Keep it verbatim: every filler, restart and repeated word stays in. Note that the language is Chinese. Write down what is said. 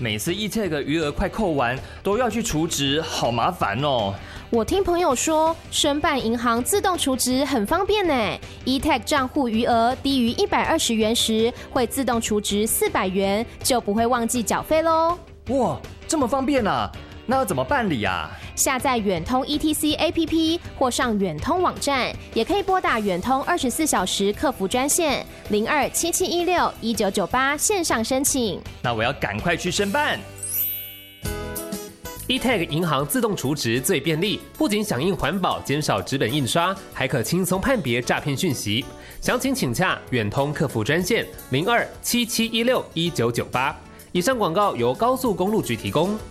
每次 eTag 余额快扣完，都要去储值，好麻烦哦。 我听朋友说，申办银行自动储值很方便呢。eTag 账户余额低于一百二十元时，会自动储值四百元，就不会忘记缴费喽。 哇，这么方便啊！那要怎么办理啊？ 下载远通 E T C A P P 或上远通网站，也可以拨打远通二十四小时客服专线零二七七一六一九九八线上申请。 那我要赶快去申办。 eTag 银行自动储值最便利，不仅响应环保，减少纸本印刷，还可轻松判别诈骗讯息。详情请洽远通客服专线零二七七一六一九九八。以上广告由高速公路局提供。